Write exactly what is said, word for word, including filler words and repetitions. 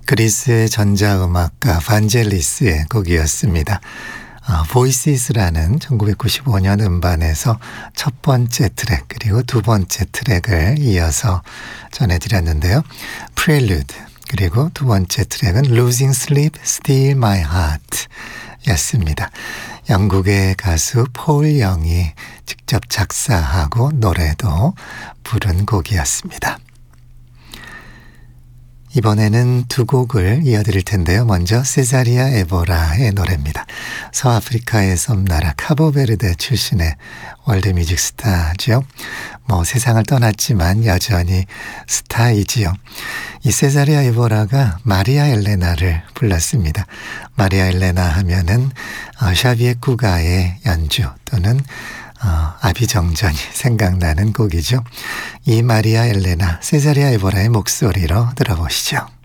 그리스의 전자음악가 반젤리스의 곡이었습니다. 어, 보이시스라는 천구백구십오 년 음반에서 첫 번째 트랙 그리고 두 번째 트랙을 이어서 전해드렸는데요. Prelude 그리고 두 번째 트랙은 Losing Sleep, Steal My Heart 였습니다. 영국의 가수 폴 영이 직접 작사하고 노래도 부른 곡이었습니다. 이번에는 두 곡을 이어드릴 텐데요. 먼저 세자리아 에보라의 노래입니다. 서아프리카의 섬나라 카보베르데 출신의 월드뮤직 스타죠. 뭐 세상을 떠났지만 여전히 스타이지요. 이 세자리아 에보라가 마리아 엘레나를 불렀습니다. 마리아 엘레나 하면은 어, 샤비에 쿠가의 연주 또는 어, 아비정전이 생각나는 곡이죠. 이 마리아 엘레나, 세자리아 에보라의 목소리로 들어보시죠.